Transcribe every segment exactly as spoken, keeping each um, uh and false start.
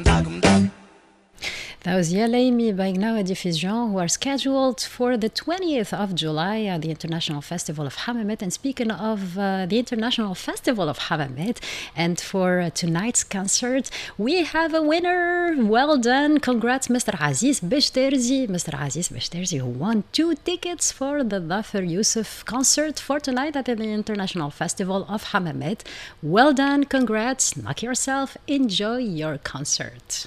That was Yalaimi by Gnawa Diffusion, who are scheduled for the twentieth of July at the International Festival of Hammamet. And speaking of uh, the International Festival of Hammamet, and for uh, tonight's concert, we have a winner. Well done. Congrats, Mister Aziz Beshterzi. Mister Aziz Beshterzi, who won two tickets for the Dhafar Youssef concert for tonight at the International Festival of Hammamet. Well done. Congrats. Knock yourself. Enjoy your concert.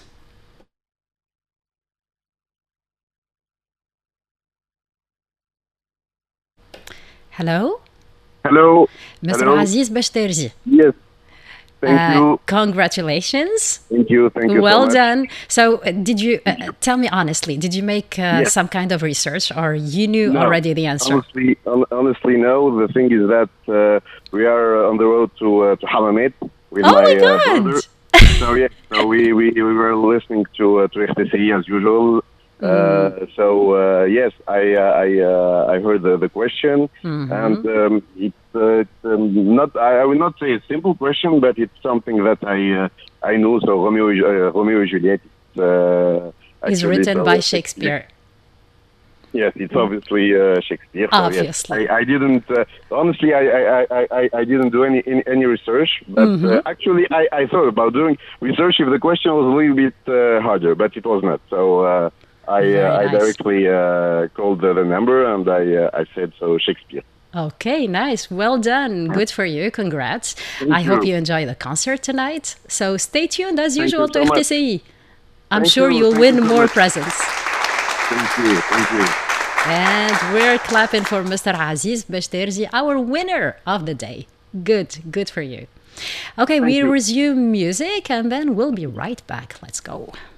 Hello? Hello. Mister Hello. Aziz Beshterzi. Yes. Thank Uh, you. Congratulations. Thank you. Thank you. Well so much. done. So, uh, did you, uh, tell me honestly, did you make uh, Yes. some kind of research, or you knew No, already the answer? Honestly, hon- honestly, no. The thing is that uh, we are on the road to uh, to Hammamet with Oh my, my uh, God. brother. So yeah, so we, we, we were listening to uh, to R T C as usual. Uh, so uh, yes, I uh, I uh, I heard the, the question, and um, it's, uh, it's um, not I, I will not say a simple question, but it's something that I uh, I know. So Romeo uh, Romeo and Juliet. It's, uh, Is actually, written so by it's- Shakespeare. Yes, it's obviously uh, Shakespeare. So Obviously. yes, I, I didn't. Uh, honestly, I, I, I, I, I didn't do any any, any research. But uh, actually, I, I thought about doing research if the question was a little bit uh, harder, but it was not. So uh, I Very uh, I nice. directly uh, called the, the number and I uh, I said so Shakespeare. Okay, nice. Well done. Good for you. Congrats. I hope you. you enjoy the concert tonight. So stay tuned as Thank usual you so to much. R T C I. I'm Thank sure you. you'll Thank win you so more much. presents. Thank you. Thank you. And we're clapping for Mister Aziz Beshterzi, our winner of the day. Good, good for you. Okay, we you. resume music and then we'll be right back. Let's go.